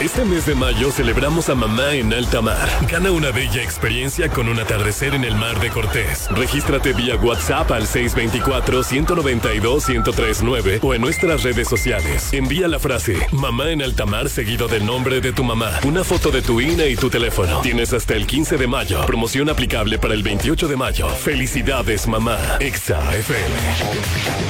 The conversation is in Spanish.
Este mes de mayo celebramos a mamá en alta mar. Gana una bella experiencia con un atardecer en el mar de Cortés. Regístrate vía WhatsApp al 624-192-1039 o en nuestras redes sociales. Envía la frase mamá en alta mar seguido del nombre de tu mamá. Una foto de tu INE y tu teléfono. Tienes hasta el 15 de mayo. Promoción aplicable para el 28 de mayo. Felicidades, mamá. Exa FM.